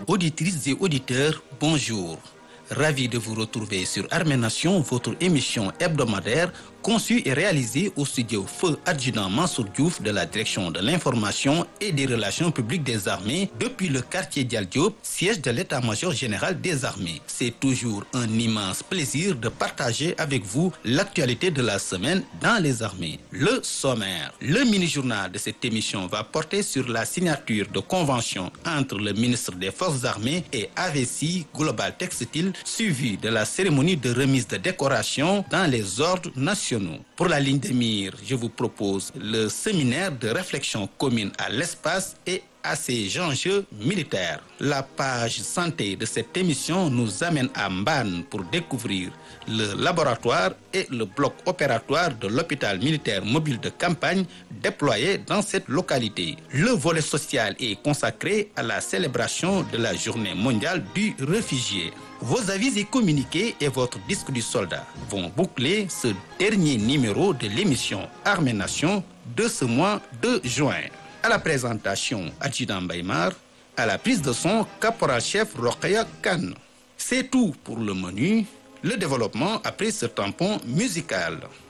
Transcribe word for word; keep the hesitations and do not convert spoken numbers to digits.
Auditrices et auditeurs, bonjour. Ravi de vous retrouver sur Armée Nation, votre émission hebdomadaire conçue et réalisée au studio Feu Adjudant Mansour Diouf de la Direction de l'information et des relations publiques des armées depuis le quartier Dial Diop, siège de l'état-major général des armées. C'est toujours un immense plaisir de partager avec vous l'actualité de la semaine dans les armées. Le sommaire. Le mini-journal de cette émission va porter sur la signature de convention entre le ministre des Forces armées et A V C Global Textile, suivi de la cérémonie de remise de décoration dans les ordres nationaux. Pour la ligne de mire, je vous propose le séminaire de réflexion commune à l'espace et à ses enjeux militaires. La page santé de cette émission nous amène à Mbane pour découvrir le laboratoire et le bloc opératoire de l'hôpital militaire mobile de campagne déployé dans cette localité. Le volet social est consacré à la célébration de la journée mondiale du réfugié. Vos avis et communiqués et votre disque du soldat vont boucler ce dernier numéro de l'émission Armée Nation de ce mois de juin. À la présentation, Adjudant Baymar, à la prise de son, caporal-chef Rokhaya Khan. C'est tout pour le menu. Le développement après ce tampon musical.